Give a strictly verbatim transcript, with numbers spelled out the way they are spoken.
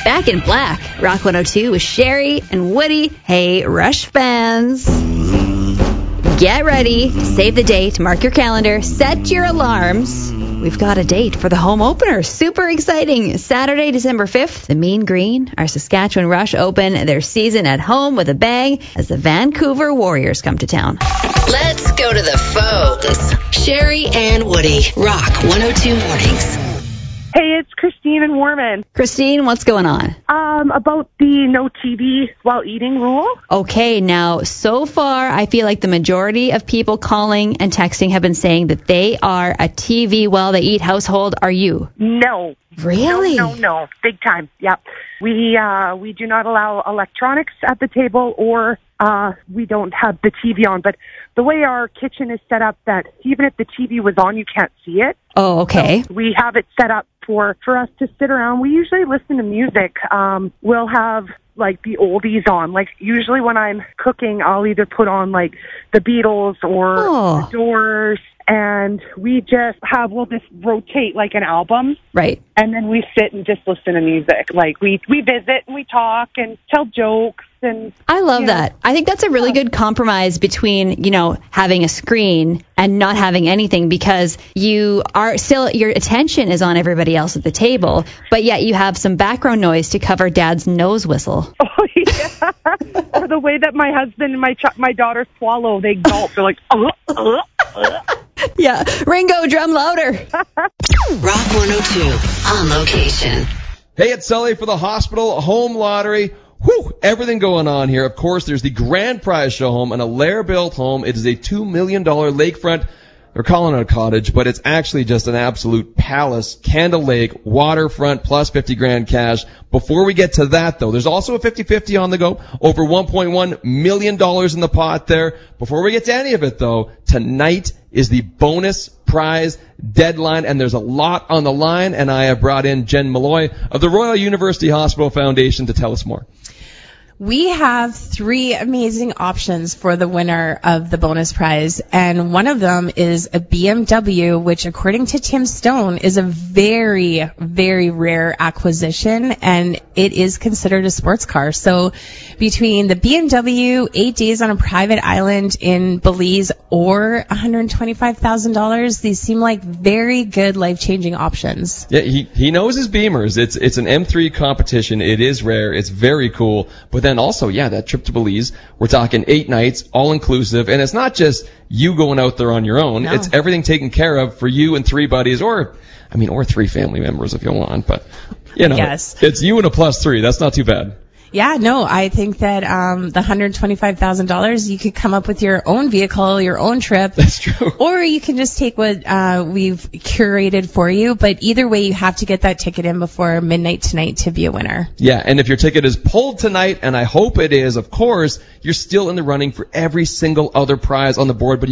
Back in Black, Rock one oh two with Sherry and Woody. Hey, Rush fans. Get ready. Save the date. Mark your calendar. Set your alarms. We've got a date for the home opener. Super exciting. Saturday, December fifth, the Mean Green, our Saskatchewan Rush open their season at home with a bang as the Vancouver Warriors come to town. Let's go to the phones. Sherry and Woody, Rock one oh two Mornings. Hey, it's Christine in Warman. Christine, what's going on? Um, about the no T V while eating rule. Okay, now, so far, I feel like the majority of people calling and texting have been saying that they are a T V while they eat household. Are you? No. Really? No, no, no. Big time. Yep. We, uh, we do not allow electronics at the table, or uh, we don't have the T V on. But the way our kitchen is set up, that even if the T V was on, you can't see it. Oh, okay. So we have it set up for, for us to sit around. We usually listen to music. Um, we'll have, like, the oldies on. Like, usually when I'm cooking, I'll either put on, like, the Beatles or Oh. the Doors. And we just have, we'll just rotate, like, an album. Right. And then we sit and just listen to music. Like, we, we visit and we talk and tell jokes. And I love you know. that. I think that's a really good compromise between, you know, having a screen and not having anything, because you are still, your attention is on everybody else at the table, but yet you have some background noise to cover Dad's nose whistle. Oh, yeah. Or the way that my husband and my ch- my daughter swallow, they gulp. They're like, uh, uh, uh. Yeah. Ringo, drum louder. Rock one oh two on location. Hey, it's Sully for the Hospital Home Lottery. Whew, everything going on here. Of course, there's the grand prize show home, an Allaire-built home. It is a two million dollars lakefront. They're calling it a cottage, but it's actually just an absolute palace. Candle Lake, waterfront, plus fifty grand cash. Before we get to that, though, there's also a fifty-fifty on the go. Over one point one million dollars in the pot there. Before we get to any of it, though, tonight is the bonus prize deadline, and there's a lot on the line, and I have brought in Jen Malloy of the Royal University Hospital Foundation to tell us more. We have three amazing options for the winner of the bonus prize, and one of them is a B M W, which according to Tim Stone is a very, very rare acquisition, and it is considered a sports car. So between the B M W, eight days on a private island in Belize, or one hundred twenty-five thousand dollars, these seem like very good life-changing options. Yeah, he, he knows his Beamers. It's, it's an M three competition. It is rare. It's very cool. But then And also, yeah, that trip to Belize, we're talking eight nights, all-inclusive, and it's not just you going out there on your own. No. It's everything taken care of for you and three buddies, or, I mean, or three family members if you want, but, you know, Yes. It's you and a plus three. That's not too bad. Yeah, no, I think that um the one hundred twenty-five thousand dollars, you could come up with your own vehicle, your own trip. That's true. Or you can just take what uh we've curated for you. But either way, you have to get that ticket in before midnight tonight to be a winner. Yeah, and if your ticket is pulled tonight, and I hope it is, of course, you're still in the running for every single other prize on the board, but you